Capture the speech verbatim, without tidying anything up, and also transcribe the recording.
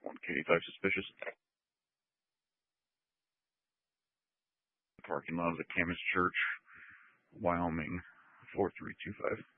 one K five suspicious. The parking lot of the Camas Church, Wyoming, four three two five.